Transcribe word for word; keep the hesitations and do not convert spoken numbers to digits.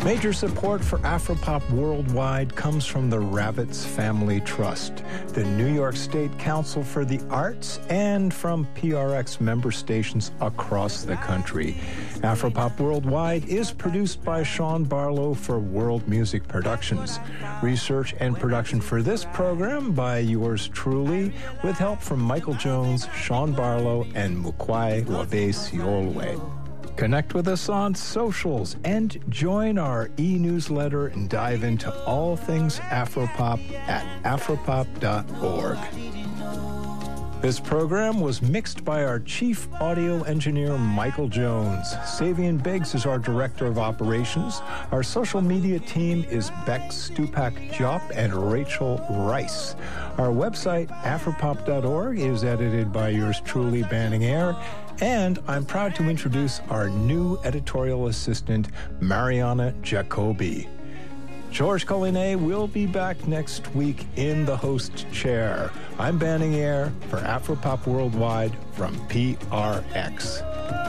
Major support for Afropop Worldwide comes from the Ravitz Family Trust, the New York State Council for the Arts, and from P R X member stations across the country. Afropop Worldwide is produced by Sean Barlow for World Music Productions. Research and production for this program by yours truly, with help from Michael Jones, Sean Barlow, and Mukwai Wabe-Siolwe. Connect with us on socials and join our e-newsletter and dive into all things Afropop at afropop dot org. This program was mixed by our chief audio engineer, Michael Jones. Savian Biggs is our director of operations. Our social media team is Beck Stupak-Jopp and Rachel Rice. Our website, afropop dot org, is edited by yours truly, Banning Eyre. And I'm proud to introduce our new editorial assistant, Mariana Jacobi. George Collinet will be back next week in the host chair. I'm Banning Eyre for Afropop Worldwide from P R X.